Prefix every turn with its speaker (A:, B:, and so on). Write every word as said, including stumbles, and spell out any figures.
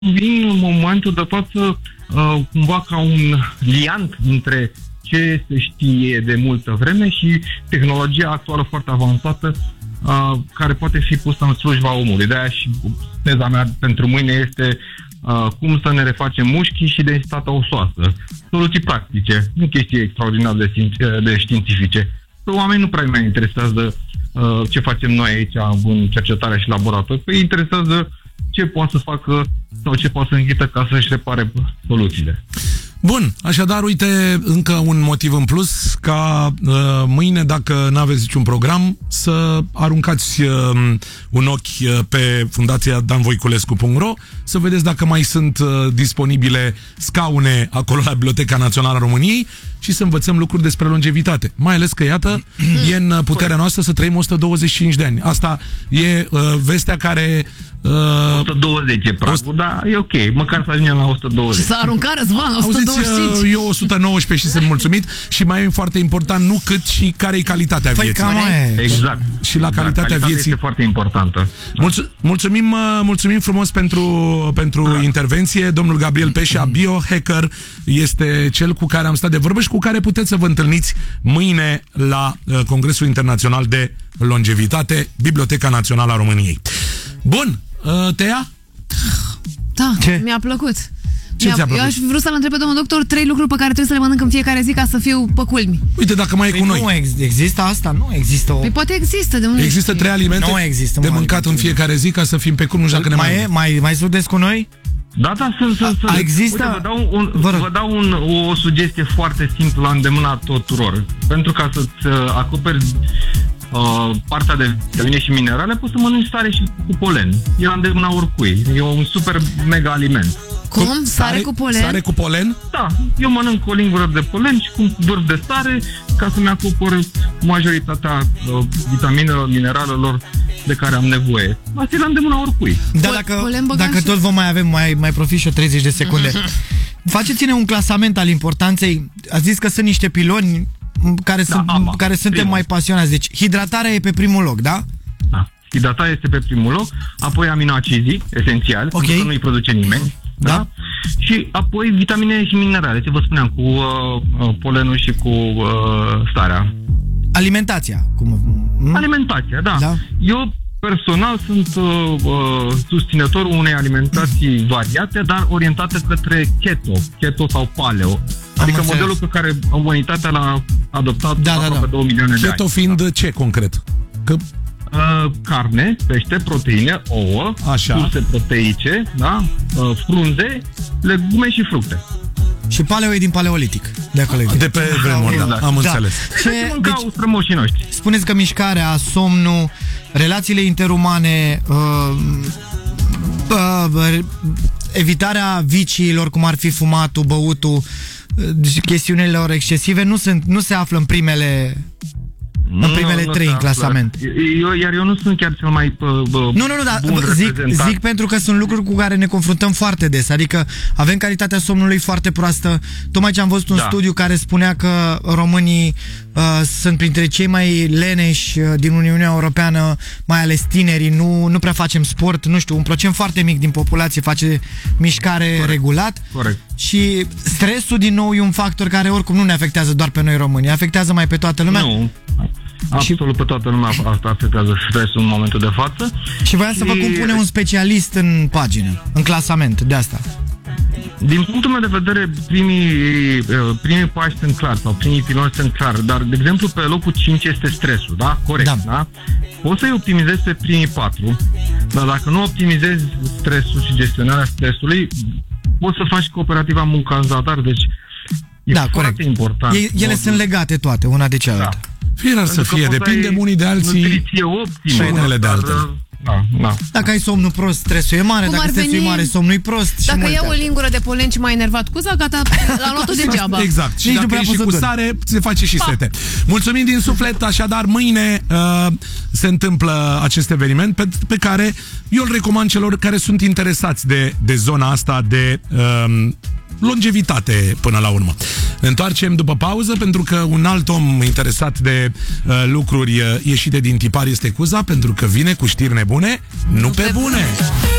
A: vin în momentul de față uh, cumva ca un liant între ce se știe de multă vreme și tehnologia actuală foarte avansată uh, care poate fi pusă în slujba omului. De-aia și teza mea pentru mâine este uh, cum să ne refacem mușchii și densitatea osoasă. Soluții practice, nu chestii extraordinar de, de științifice. Oamenii nu prea mai interesează uh, ce facem noi aici în cercetare și laborator, păi interesează ce poate să facă sau ce poate să înghită ca să-și repare soluțiile.
B: Bun, așadar, uite, încă un motiv în plus ca uh, mâine, dacă n-aveți niciun program, să aruncați uh, un ochi uh, pe fundația dan voiculescu punct ro, să vedeți dacă mai sunt uh, disponibile scaune acolo la Biblioteca Națională a României și să învățăm lucruri despre longevitate. Mai ales că, iată, e în puterea noastră să trăim o sută douăzeci și cinci de ani. Asta e uh, vestea care... Uh,
A: o sută douăzeci e pragul, dar e ok, măcar să ajungem la o sută douăzeci.
C: Și s-a aruncat Răzvan, o sută douăzeci și cinci.
B: Eu o sută nouăsprezece și sunt mulțumit. Și mai e foarte important, nu cât și care e calitatea
C: păi
B: vieții.
A: Exact.
B: Și la
A: exact.
B: calitatea vieții
A: este foarte importantă.
B: Mulțu- mulțumim, mulțumim frumos pentru, pentru da. intervenție. Domnul Gabriel Peșa, biohacker, este cel cu care am stat de vorbă și cu care puteți să vă întâlniți mâine la uh, Congresul Internațional de Longevitate, Biblioteca Națională a României. Bun, uh, Tea?
C: Da,
B: ce?
C: mi-a plăcut.
B: Ce ți-a plăcut?
C: Eu aș vrut să-l întreb pe domnul doctor trei lucruri pe care trebuie să le mănânc în fiecare zi ca să fiu pe culmi.
B: Uite, dacă mai e
D: păi
B: cu noi.
D: Nu ex- există asta? Nu există o...
C: Păi poate există. De unde
B: Există trei alimente
D: nu există,
B: de
D: mă,
B: mâncat în fiecare zi ca să fim pe culmi, nu știu dacă ne
D: mai,
B: mai...
D: e, mai, mai sunteți cu noi?
A: Da, da, sunt, sunt, sunt.
D: Există...
A: Uite, vă dau, un, vă vă dau un, o sugestie foarte simplă la îndemâna tuturor. Pentru ca să-ți uh, acoperi uh, partea de vitamine și minerale, poți să mănânci sare și cu polen. E la îndemâna oricui. E un super mega aliment.
C: Cum? Sare, sare cu polen?
B: Sare cu polen?
A: Da, eu mănânc o lingură de polen și cu un vârf de sare ca să-mi acopăr majoritatea uh, vitaminelor, mineralelor de care am nevoie. Asta e la îndemâna oricui.
D: Dar dacă, dacă tot vom mai avem, mai, mai profit și o treizeci de secunde. Faceți-ne un clasament al importanței. Ați zis că sunt niște piloni care, da, sunt, apa, care suntem primul. mai pasionați. Deci hidratarea e pe primul loc, da?
A: Da. Hidratarea este pe primul loc, apoi aminoacizii, esențial, okay. Pentru că nu îi produce nimeni. Da? Da? Și apoi vitamine și minerale, ce vă spuneam, cu uh, polenul și cu uh, starea.
D: Alimentația. Cum? Mm?
A: Alimentația, da.
D: da.
A: Eu personal sunt uh, uh, susținătorul unei alimentații variate, dar orientate către keto, keto sau paleo. Am adică înțeles. Modelul pe care umanitatea l-a adoptat da, aproape da, da. două milioane de ani.
B: Keto fiind da. ce concret? Că...
A: Uh, carne, pește, proteine, ouă,
B: Așa.
A: surse proteice, da? uh, frunze, legume și fructe.
D: Și paleo e din paleolitic. De acolo.
B: De pe vremuri, da. Am da. înțeles.
A: Ce mâncau deci, strămoșii noștri.
D: Spuneți că mișcarea, somnul, relațiile interumane, uh, uh, evitarea viciilor, cum ar fi fumatul, băutul, uh, chestiunile lor excesive, nu, sunt, nu se află în primele... În primele nu, trei nu în clasament.
A: Eu, iar eu nu sunt chiar cel mai uh,
D: Nu, nu, nu, dar zic, zic pentru că sunt lucruri cu care ne confruntăm foarte des. Adică avem calitatea somnului foarte proastă. Tocmai ce am văzut un da. studiu care spunea că românii uh, sunt printre cei mai leneși uh, din Uniunea Europeană, mai ales tinerii, nu, nu prea facem sport, nu știu, un procent foarte mic din populație face mișcare Corect. regulat.
A: Corect.
D: Și stresul, din nou, e un factor care oricum nu ne afectează doar pe noi români, afectează mai pe toată lumea.
A: Nu. Absolut pe toată lumea asta afectează stresul în momentul de față.
D: Și voiam și... să vă cum pune un specialist în pagină, în clasament, de asta.
A: Din punctul meu de vedere, primii, primii pași sunt clar, sau primii piloni sunt clar, dar, de exemplu, pe locul cinci este stresul, da? Corect, da? da? Poți să-i optimizezi pe primii patru, dar dacă nu optimizezi stresul și gestionarea stresului, poți să faci cooperativa munca în zadar, deci e
D: da,
A: foarte
D: corect.
A: important.
D: E, ele sunt legate toate, una de cealaltă.
A: Da.
B: Fie ar să fie, depindem unii de alții și unele de altele.
A: Da, da.
D: Dacă ai somnul prost, stresul e mare. Cum Dacă stresul veni... e mare, somnul e prost.
C: Dacă iau o lingură de polen și m-ai enervat cuza, gata, l-am luat-o degeaba.
B: Exact. Și dacă e și cu sare, se face și pa. sete. Mulțumim din suflet, așadar mâine uh, se întâmplă acest eveniment pe, pe care eu îl recomand celor care sunt interesați de, de zona asta de uh, longevitate până la urmă. Ne întoarcem după pauză pentru că un alt om interesat de uh, lucruri uh, ieșite din tipar este Cuza, pentru că vine cu știri nebune, nu, nu pe bune. bune.